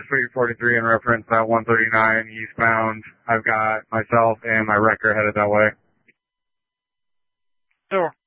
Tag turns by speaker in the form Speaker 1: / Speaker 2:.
Speaker 1: Suite 43 in reference at 139 eastbound. I've got myself and my wrecker headed that way.
Speaker 2: Sure.